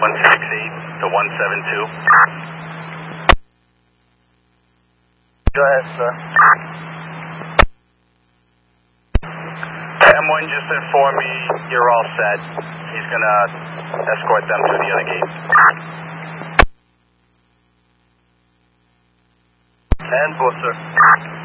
168 to 172. Go ahead, sir. M1 just informed me you're all set. He's going to escort them through the other gate. And 4, sir.